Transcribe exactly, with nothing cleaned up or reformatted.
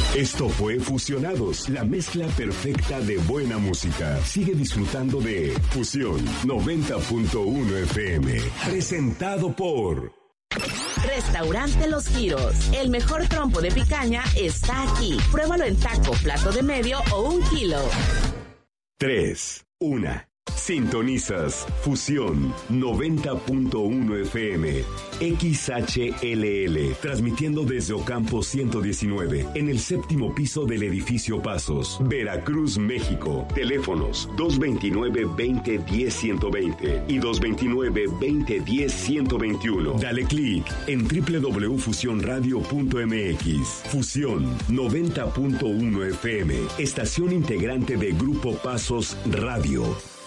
Esto fue Fusionados, la mezcla perfecta de buena música. Sigue disfrutando de Fusión noventa punto uno F M. Presentado por Restaurante Los Giros. El mejor trompo de picaña está aquí. Pruébalo en taco, plato de medio o un kilo. tres, uno. Sintonizas Fusión noventa punto uno F M, X H L L, transmitiendo desde Ocampo ciento diecinueve, en el séptimo piso del edificio Pasos, Veracruz, México. Teléfonos dos veintinueve, veinte, diez, ciento veinte y dos veintinueve, veinte, diez, ciento veintiuno. Dale clic en doble u doble u doble u punto fusión radio punto m x. Fusión noventa punto uno F M, estación integrante de Grupo Pasos Radio.